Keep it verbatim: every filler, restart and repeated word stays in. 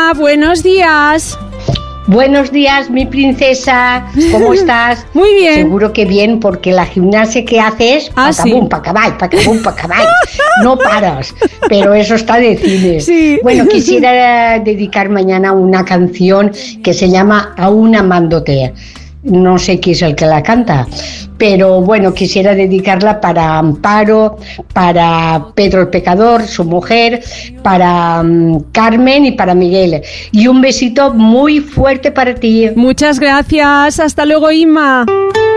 Inma, buenos días. Buenos días, mi princesa. ¿Cómo estás? Muy bien. Seguro que bien, porque la gimnasia que haces, ah, pacabum, sí. pacabay, pacabum, pacabay, no paras. Pero eso está de cine. Sí. Bueno, quisiera dedicar mañana una canción que se llama Aún amándote. No sé quién es el que la canta, pero bueno, quisiera dedicarla para Amparo, para Pedro el Pecador, su mujer, para um, Carmen y para Miguel. Y un besito muy fuerte para ti. Muchas gracias. Hasta luego, Inma.